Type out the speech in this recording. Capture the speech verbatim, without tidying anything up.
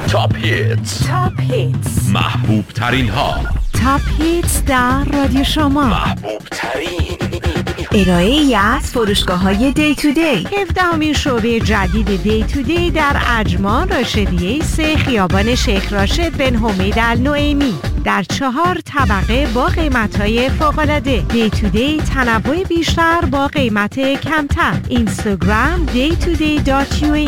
تاپ هیتس. تاپ هیتس، محبوب ترین ها. تاپ هیتس در رادیو شما. محبوب ترین ارائه ای از فروشگاه های دی تو دی. هفدهمین شعبه جدید دی تو دی در اجمان راشدیه سه، خیابان شیخ راشد بن حمید النعیمی، در چهار طبقه با قیمت‌های فوق‌العاده. دی تو دی، تنوع بیشتر با قیمت کمتر. اینستاگرام دی تو دی دات یو